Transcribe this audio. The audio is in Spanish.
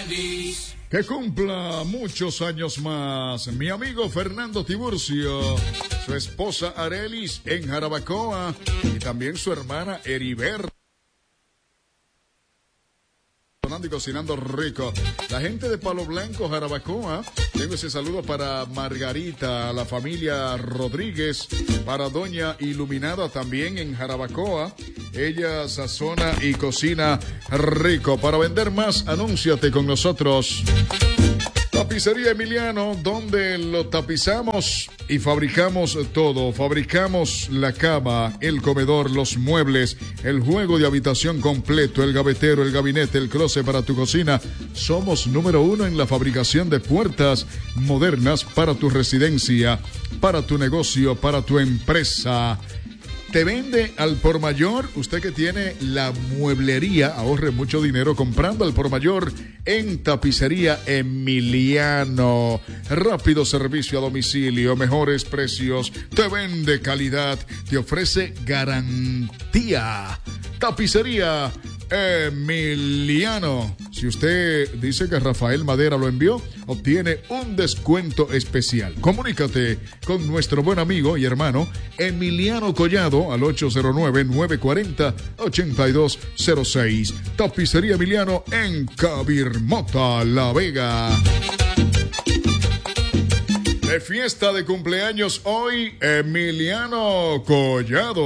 Que cumpla muchos años más mi amigo Fernando Tiburcio, su esposa Arelis en Jarabacoa y también su hermana Heriberta. Y cocinando rico. La gente de Palo Blanco, Jarabacoa. Tengo ese saludo para Margarita, la familia Rodríguez, para Doña Iluminada también en Jarabacoa. Ella sazona y cocina rico. Para vender más, anúnciate con nosotros. Tapicería Emiliano, donde lo tapizamos y fabricamos todo. Fabricamos la cama, el comedor, los muebles, el juego de habitación completo, el gavetero, el gabinete, el closet para tu cocina. Somos número 1 en la fabricación de puertas modernas para tu residencia, para tu negocio, para tu empresa. Te vende al por mayor. Usted que tiene la mueblería, ahorre mucho dinero comprando al por mayor en Tapicería Emiliano. Rápido servicio a domicilio, mejores precios, te vende calidad, te ofrece garantía. Tapicería Emiliano. Si usted dice que Rafael Madera lo envió, obtiene un descuento especial. Comunícate con nuestro buen amigo y hermano Emiliano Collado al 809-940-8206. Tapicería Emiliano en Cabirmota, La Vega. De fiesta de cumpleaños hoy, Emiliano Collado.